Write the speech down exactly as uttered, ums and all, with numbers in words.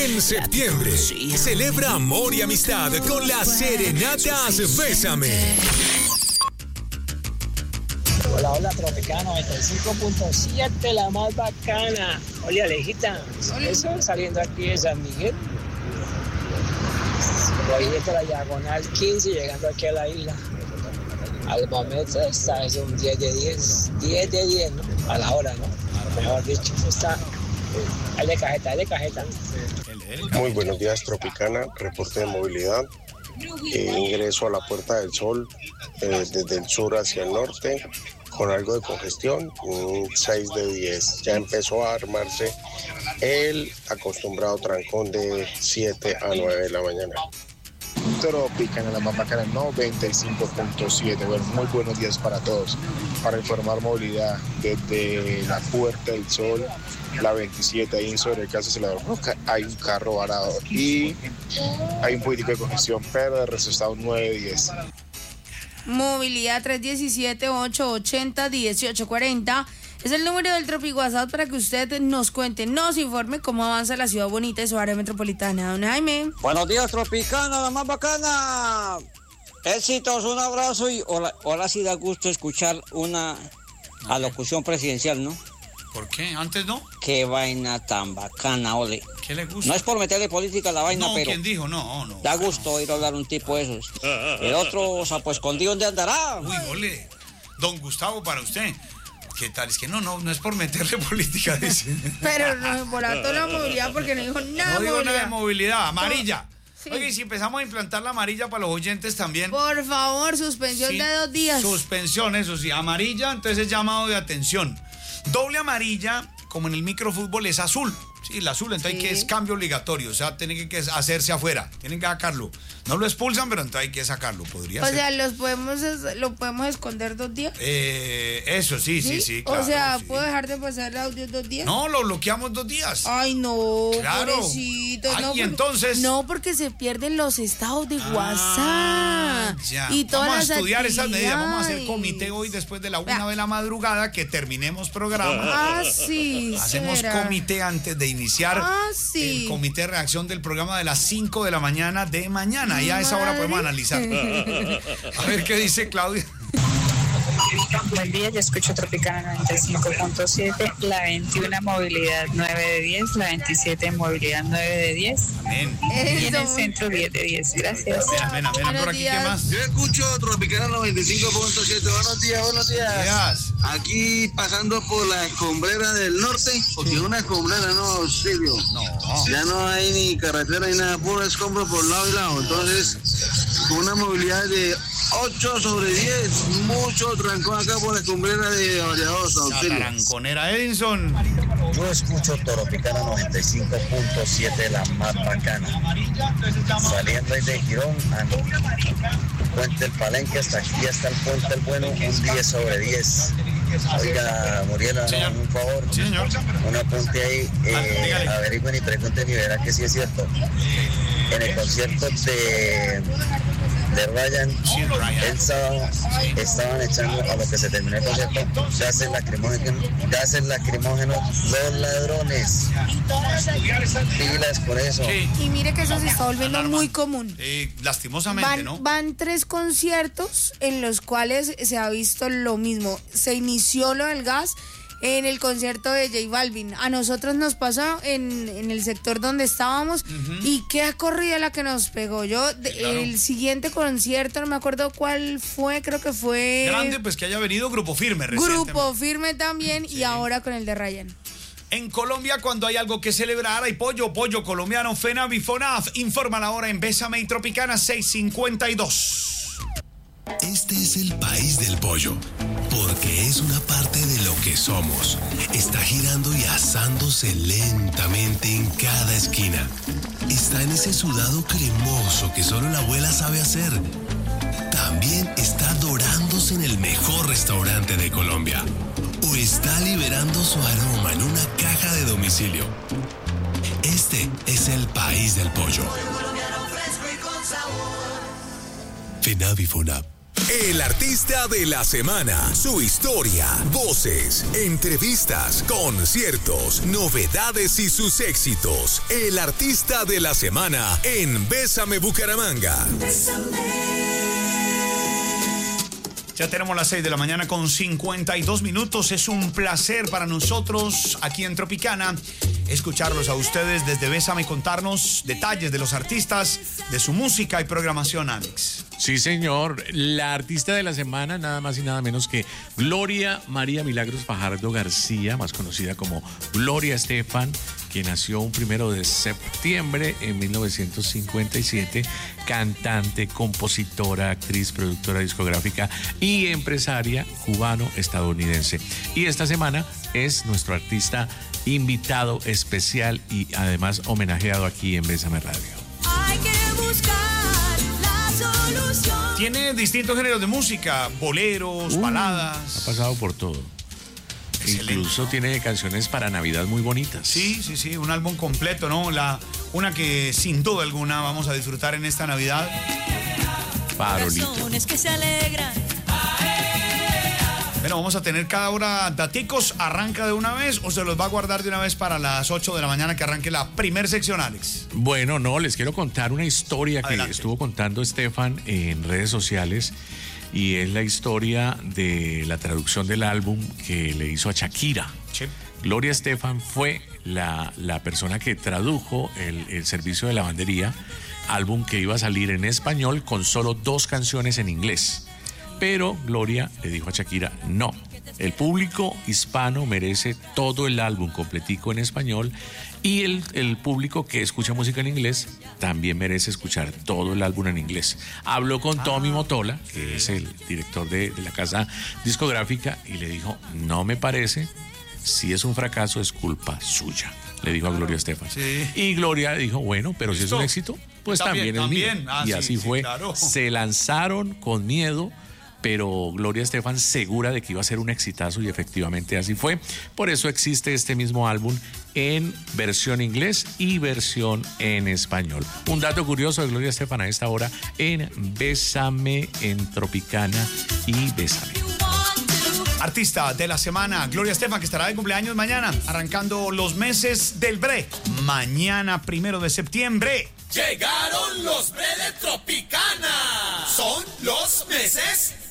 En septiembre, celebra amor y amistad con las serenatas Bésame. Hola, hola, Tropicana noventa y cinco punto siete, la más bacana. Hola, Alejita. Eso saliendo aquí de San Miguel. Voy por la diagonal quince, llegando aquí a la isla. Al momento está, es un diez de diez, diez de diez, ¿no? A la hora, ¿no? Mejor dicho, está. Hay de cajeta, hay de cajeta. Muy buenos días, Tropicana. Reporte de movilidad. Eh, ingreso a la Puerta del Sol eh, desde el sur hacia el norte con algo de congestión, un seis de diez. Ya empezó a armarse el acostumbrado trancón de siete a nueve de la mañana. Tropicana, la más bacana, noventa y cinco punto siete. Bueno, muy buenos días para todos. Para informar movilidad desde la Puerta del Sol, la veintisiete, ahí sobre el caso Celador, hay un carro varado y hay un poquitico de congestión, pero de resto está un nueve diez. Movilidad tres uno siete, ocho ocho cero, uno ocho cuatro cero. Es el número del Tropi WhatsApp para que usted nos cuente, nos informe cómo avanza la ciudad bonita y su área metropolitana. Don Jaime. Buenos días, Tropicana, la más bacana. Éxitos, un abrazo y ahora, ahora sí da gusto escuchar una alocución presidencial, ¿no? ¿Por qué? ¿Antes no? Qué vaina tan bacana, ole. ¿Qué le gusta? No es por meterle política a la vaina, no, pero... ¿quién dijo? No, no. Da gusto oír hablar un tipo de esos. El otro, sapo escondido, ¿dónde andará? Uy, ole. Don Gustavo, para usted. ¿Qué tal? Es que no, no, no es por meterle política, dice. Pero no por toda la movilidad porque no dijo nada. No digo movilidad. nada de movilidad. Amarilla. Sí. Oye, si empezamos a implantar la amarilla para los oyentes también. Por favor, suspensión sí, de dos días. Suspensión, eso sí. Amarilla, entonces es llamado de atención. Doble amarilla, como en el microfútbol, es azul. Sí, el azul, entonces sí. Hay que es cambio obligatorio. O sea, tiene que hacerse afuera. Tienen que sacarlo. No lo expulsan, pero entonces hay que sacarlo. Podría o ser. O sea, ¿los podemos, ¿lo podemos esconder dos días? Eh, eso, sí, sí, sí, sí claro, o sea, sí. ¿puedo dejar de pasar el audio dos días? No, lo bloqueamos dos días. Ay, no, claro. pobrecito. Ay, no, y porque, entonces... No, porque se pierden los estados de ah, WhatsApp. Ya. Y todas vamos a estudiar esas medidas. Vamos a hacer comité hoy después de la una de la madrugada que terminemos programa. Ah, sí. Hacemos será. comité antes de iniciar ah, sí. el comité de reacción del programa de las cinco de la mañana de mañana. Y a esa hora podemos analizar. A ver qué dice Claudia. Buen día, yo escucho Tropicana noventa y cinco punto siete, la veintiuno movilidad nueve de diez, la veintisiete movilidad nueve de diez. Amén. Y en el centro diez de diez, gracias. Amén, amén, amén. Por aquí, ¿qué más? Yo escucho Tropicana noventa y cinco punto siete, buenos días, buenos días. días. Aquí pasando por la escombrera del norte, porque es una escombrera, no, Silvio. No. Ya no hay ni carretera ni nada, puro escombro por lado y lado. Entonces, con una movilidad de ocho sobre diez, mucho trancón acá por la escombrera de Vallejosa. La tranconera Edinson. Yo escucho Tropicana noventa y cinco punto siete, la más bacana. Saliendo ahí de Girón, a Puente el Palenque, hasta aquí hasta el Puente el Bueno, un diez sobre diez. Oiga, Muriela, no, un favor, sí, señor. Un apunte ahí, eh, ah, averigüen y pregunten y verán que sí es cierto. En el concierto de, de Ryan, sí, Ryan, el sábado, estaban echando a lo que se terminó el concierto gases lacrimógenos, gases lacrimógenos los ladrones. Pilas por eso. Sí. Y mire que eso se está volviendo muy común. Eh, lastimosamente, van, ¿no? Van tres conciertos en los cuales se ha visto lo mismo. Se inició lo del gas en el concierto de J Balvin. A nosotros nos pasó en, en el sector donde estábamos. Uh-huh. Y qué corrida la que nos pegó. Yo, de, sí, claro. El siguiente concierto, no me acuerdo cuál fue, creo que fue... Grande, pues que haya venido Grupo Firme Grupo Firme también, sí. Y ahora con el de Ryan. En Colombia, cuando hay algo que celebrar, hay pollo, pollo colombiano. FENAV y FONAF informa la hora en Bésame y Tropicana seis cincuenta y dos. Este es el país del pollo, porque es una parte de lo que somos. Está girando y asándose lentamente en cada esquina. Está en ese sudado cremoso que solo la abuela sabe hacer. También está dorándose en el mejor restaurante de Colombia. O está liberando su aroma en una caja de domicilio. Este es el país del pollo. FENAV y FONAV. El artista de la semana, su historia, voces, entrevistas, conciertos, novedades y sus éxitos. El artista de la semana en Bésame Bucaramanga. Ya tenemos las seis de la mañana con cincuenta y dos minutos. Es un placer para nosotros aquí en Tropicana escucharlos a ustedes desde Bésame, contarnos detalles de los artistas, de su música y programación, Alex. Sí, señor. La artista de la semana, nada más y nada menos que Gloria María Milagros Fajardo García, más conocida como Gloria Estefan, que nació un primero de septiembre en mil novecientos cincuenta y siete, cantante, compositora, actriz, productora discográfica y empresaria cubano-estadounidense. Y esta semana es nuestro artista invitado especial y además homenajeado aquí en Bésame Radio. Hay que buscar la solución. Tiene distintos géneros de música, boleros, Uh, baladas. Ha pasado por todo. Excelente. Incluso tiene canciones para Navidad muy bonitas. Sí, sí, sí, un álbum completo, ¿no? La, una que sin duda alguna vamos a disfrutar en esta Navidad. Farolito. Corazones que se alegran. Bueno, vamos a tener cada hora daticos. ¿Arranca de una vez o se los va a guardar de una vez para las ocho de la mañana que arranque la primer sección, Alex? Bueno, no, les quiero contar una historia Adelante. que estuvo contando Estefan en redes sociales y es la historia de la traducción del álbum que le hizo a Shakira. Sí. Gloria Estefan fue la, la persona que tradujo el, el servicio de lavandería, álbum que iba a salir en español con solo dos canciones en inglés. Pero Gloria le dijo a Shakira, no, el público hispano merece todo el álbum completico en español y el, el público que escucha música en inglés también merece escuchar todo el álbum en inglés. Habló con Tommy Motola, que es el director de, de la casa discográfica, y le dijo, no me parece, si es un fracaso es culpa suya, le dijo a Gloria Estefan. Sí. Y Gloria dijo, bueno, pero si es un éxito, pues también, también es también. mío. Ah, y sí, así sí, fue. claro. Se lanzaron con miedo, pero Gloria Estefan segura de que iba a ser un exitazo y efectivamente así fue. Por eso existe este mismo álbum en versión inglés y versión en español. Un dato curioso de Gloria Estefan a esta hora en Bésame en Tropicana y Bésame. Artista de la semana, Gloria Estefan, que estará de cumpleaños mañana, arrancando los meses del Bre. Mañana, primero de septiembre. Llegaron los Bre de Tropicana. Son los meses